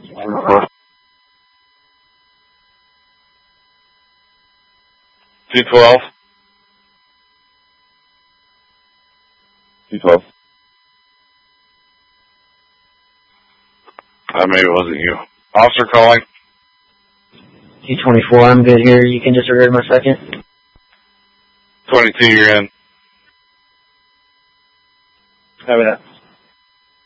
$212. $212. Maybe it wasn't you. Officer calling. T24, I'm good here. You can disregard my second. 22, you're in. Copy that.